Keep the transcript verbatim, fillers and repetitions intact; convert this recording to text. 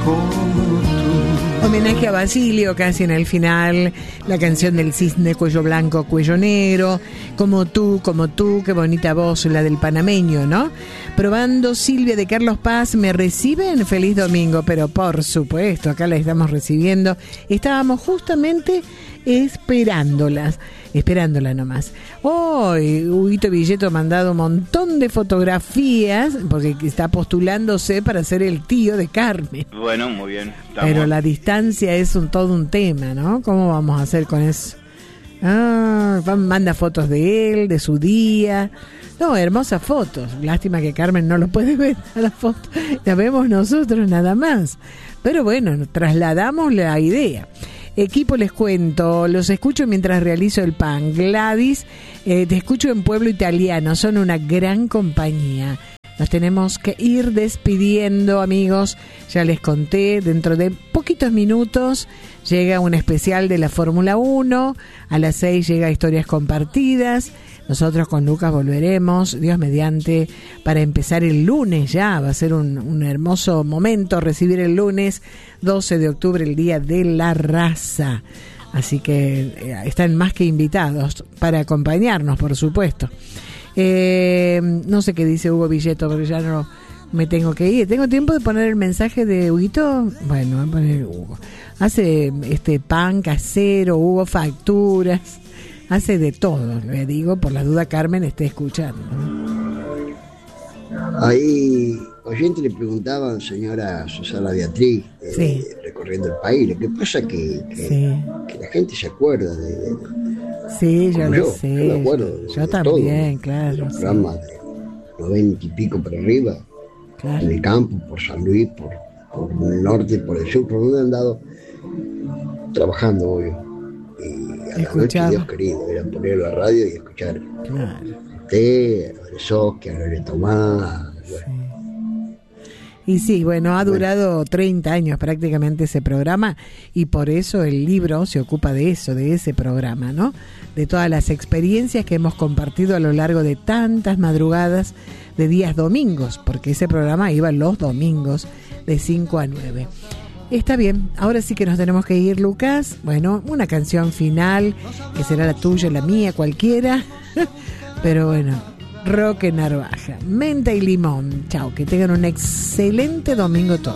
como tú. Homenaje a Basilio, casi en el final, la canción del cisne cuello blanco, cuello negro, como tú, como tú, qué bonita voz, la del panameño, ¿no? Probando Silvia de Carlos Paz, ¿me reciben? Feliz domingo, pero por supuesto, acá la estamos recibiendo. Estábamos justamente esperándolas, esperándola nomás. Hoy, oh, Huguito Villeto ha mandado un montón de fotografías, porque está postulándose para ser el tío de Carmen. Bueno, muy bien. Estamos. Pero la distancia es un todo un tema, ¿no? ¿Cómo vamos a hacer con eso? Ah, manda fotos de él, de su día. No, hermosas fotos. Lástima que Carmen no lo puede ver a la foto. La vemos nosotros nada más. Pero bueno, trasladamos la idea. Equipo, les cuento, los escucho mientras realizo el pan. Gladys, eh, te escucho en Pueblo Italiano, son una gran compañía. Nos tenemos que ir despidiendo, amigos. Ya les conté, dentro de poquitos minutos llega un especial de la Fórmula uno. A las seis llega Historias Compartidas. Nosotros con Lucas volveremos, Dios mediante, para empezar el lunes ya. Va a ser un, un hermoso momento recibir el lunes doce de octubre, el Día de la Raza. Así que eh, están más que invitados para acompañarnos, por supuesto. Eh, no sé qué dice Hugo Villeto, porque ya no me tengo que ir. ¿Tengo tiempo de poner el mensaje de Huguito? Bueno, voy a poner Hugo. Hace este pan casero, Hugo facturas. Hace de todo, le digo, por la duda Carmen esté escuchando. Ahí oyentes le preguntaban, señora Susana Beatriz, eh, sí. recorriendo el país, lo que pasa que, que, sí. que la gente se acuerda de... de sí, yo lo yo, sé. Yo me acuerdo. De, yo de también, todo, claro. Los sí. programas de noventa y pico para arriba, claro. En el campo, por San Luis, por, por el norte, por el sur, por donde han dado trabajando, obvio. Y a la noche, Dios querido, era poner la radio y escuchar claro. a usted, a Beresoski, a Gloria Tomás. Sí. Y sí, bueno, ha durado treinta años prácticamente ese programa, y por eso el libro se ocupa de eso, de ese programa, ¿no? De todas las experiencias que hemos compartido a lo largo de tantas madrugadas de días domingos, porque ese programa iba los domingos de cinco a nueve. Está bien, ahora sí que nos tenemos que ir, Lucas. Bueno, una canción final, que será la tuya, la mía, cualquiera. Pero bueno, Roque Narvaja, menta y limón. Chao, que tengan un excelente domingo todos.